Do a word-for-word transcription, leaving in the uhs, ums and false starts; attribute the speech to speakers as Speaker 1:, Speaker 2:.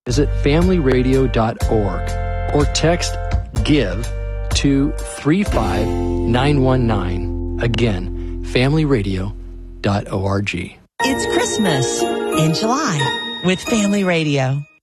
Speaker 1: Visit family radio dot org or text GIVE to three five nine one nine. Again, family radio dot org.
Speaker 2: It's Christmas in July with Family Radio.